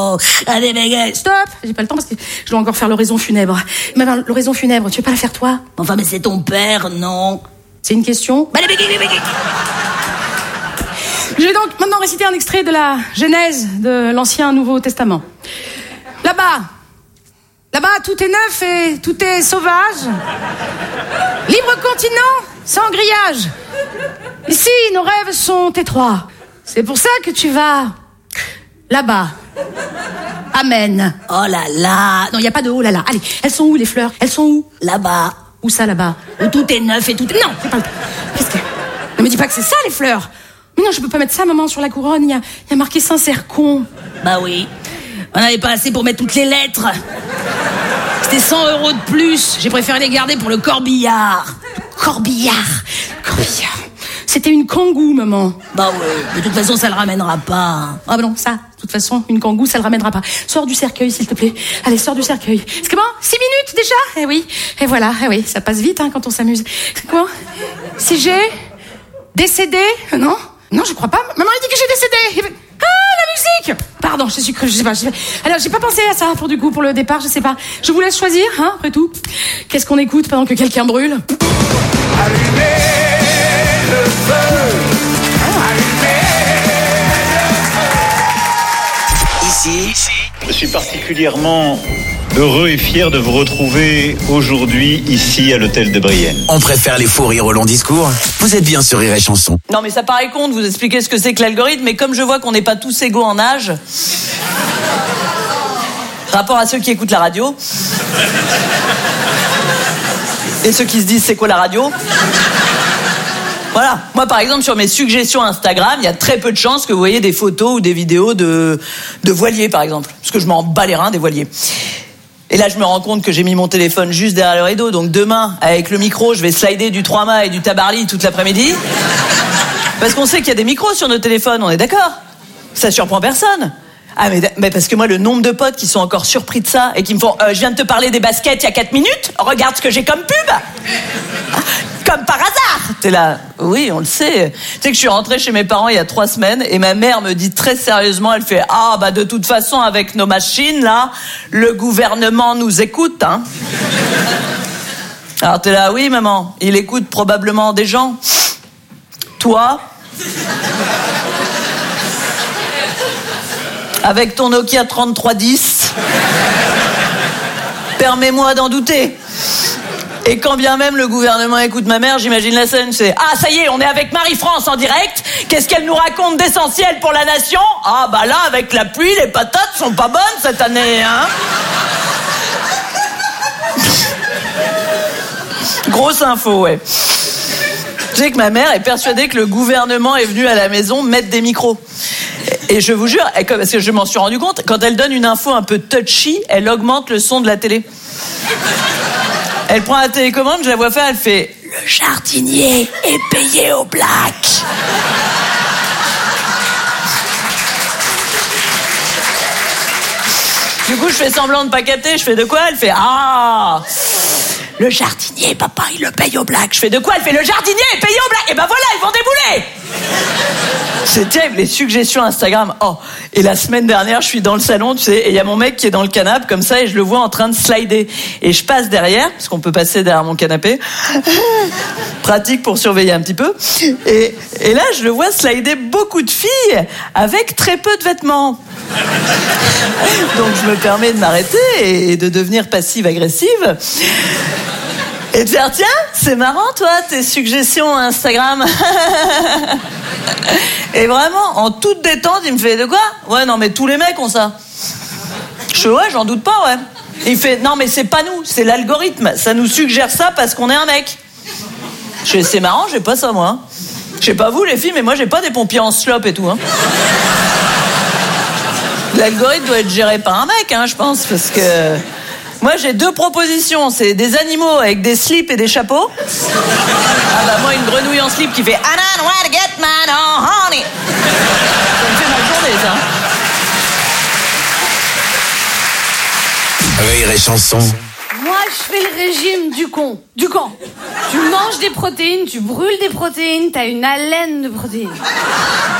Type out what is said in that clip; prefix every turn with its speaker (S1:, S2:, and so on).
S1: Oh, allez, les gars.
S2: Stop! J'ai pas le temps parce que je dois encore faire l'oraison funèbre. Mais ben, l'oraison funèbre, tu veux pas la faire toi?
S1: Enfin, mais c'est ton père, non?
S2: C'est une question? Je vais donc maintenant réciter un extrait de la Genèse de l'Ancien Nouveau Testament. Là-bas, tout est neuf et tout est sauvage. Libre continent, sans grillage. Ici, nos rêves sont étroits. C'est pour ça que tu vas là-bas. Amen.
S1: Oh là là.
S2: Non, il n'y a pas de oh là là. Allez, elles sont où les fleurs? Elles sont où?
S1: Là-bas.
S2: Où ça, là-bas?
S1: Où tout est neuf et tout est...
S2: Non, c'est pas le... Qu'est-ce que... Ne me dis pas que c'est ça, les fleurs. Mais non, je peux pas mettre ça, maman, sur la couronne. Il y a marqué Saint-Cercon.
S1: Bah oui. On n'avait pas assez pour mettre toutes les lettres. C'était 100 € de plus. J'ai préféré les garder pour le corbillard.
S2: Corbillard. C'était une kangou, maman.
S1: Bah ouais, de toute façon, ça le ramènera pas.
S2: Ah bah non, ça, de toute façon, une kangou, ça le ramènera pas. Sors du cercueil, s'il te plaît. Allez, sors du cercueil. C'est comment? 6 minutes déjà? Eh oui. Et voilà, eh oui, ça passe vite hein, quand on s'amuse. C'est comment? Si j'ai décédé? Non, je crois pas. Maman, elle dit que j'ai décédé. Ah, la musique! Pardon, je sais pas. Alors, j'ai pas pensé à ça pour le départ, je sais pas. Je vous laisse choisir, hein, après tout. Qu'est-ce qu'on écoute pendant que quelqu'un brûle?
S3: Allumez le feu.
S4: Ici,
S5: je suis particulièrement heureux et fier de vous retrouver aujourd'hui ici à l'hôtel de Brienne.
S4: on préfère les faux rires au long discours. Vous êtes bien sur Rire et Chanson.
S6: Non mais ça paraît con de vous expliquer ce que c'est que l'algorithme, mais comme je vois qu'on n'est pas tous égaux en âge, rapport à ceux qui écoutent la radio, et ceux qui se disent c'est quoi la radio. Voilà, moi par exemple sur mes suggestions Instagram, il y a très peu de chances que vous voyez des photos ou des vidéos de voiliers par exemple, parce que je m'en bats les reins des voiliers. Et là je me rends compte que j'ai mis mon téléphone juste derrière le rideau, donc demain avec le micro je vais slider du 3-mâts et du Tabarly toute l'après-midi, parce qu'on sait qu'il y a des micros sur nos téléphones, on est d'accord? Ça surprend personne. Ah mais parce que moi le nombre de potes qui sont encore surpris de ça et qui me font je viens de te parler des baskets il y a 4 minutes, regarde ce que j'ai comme pub. Comme par hasard. T'es là, oui, on le sait. Tu sais que je suis rentrée chez mes parents il y a 3 semaines et ma mère me dit très sérieusement, elle fait ah bah de toute façon avec nos machines là, le gouvernement nous écoute hein. Alors t'es là, oui maman, il écoute probablement des gens. Toi avec ton Nokia 3310, permets-moi d'en douter. Et quand bien même le gouvernement écoute ma mère, j'imagine la scène, c'est ah ça y est, on est avec Marie-France en direct. Qu'est-ce qu'elle nous raconte d'essentiel pour la nation? Ah bah là, avec la pluie, les patates sont pas bonnes cette année, hein. Grosse info, ouais. Tu sais que ma mère est persuadée que le gouvernement est venu à la maison mettre des micros. Et je vous jure, parce que je m'en suis rendu compte, quand elle donne une info un peu touchy, elle augmente le son de la télé. Elle prend la télécommande, je la vois faire, elle fait « Le jardinier est payé au black ». Du coup, je fais semblant de pas capter, je fais de quoi? Elle fait « Ah !» Le jardinier, papa, il le paye au black. Je fais de quoi? Elle fait le jardinier est payé au black. Et ben voilà, ils vont débouler. C'est terrible, les suggestions Instagram. Oh, et la semaine dernière, je suis dans le salon, tu sais, et il y a mon mec qui est dans le canapé comme ça, et je le vois en train de slider. Et je passe derrière, parce qu'on peut passer derrière mon canapé. Pratique pour surveiller un petit peu. Et là, je le vois slider beaucoup de filles avec très peu de vêtements. Donc je me permets de m'arrêter et de devenir passive-agressive. Et de faire, tiens, c'est marrant, toi, tes suggestions Instagram. Et vraiment, en toute détente, il me fait, de quoi? Ouais, non, mais tous les mecs ont ça. Je fais, ouais, j'en doute pas, ouais. Et il fait, non, mais c'est pas nous, c'est l'algorithme. Ça nous suggère ça parce qu'on est un mec. Je fais, c'est marrant, j'ai pas ça, moi. Hein. Je sais pas vous, les filles, mais moi, j'ai pas des pompiers en slop et tout, hein. L'algorithme doit être géré par un mec, hein, je pense, parce que... Moi, j'ai 2 propositions. C'est des animaux avec des slips et des chapeaux. Ah bah moi, une grenouille en slip qui fait I don't know where to get my honey. Ça me fait ma journée, ça.
S4: Rire et Chanson.
S7: Moi, je fais le régime du con. Du camp. Tu manges des protéines, tu brûles des protéines, t'as une haleine de protéines.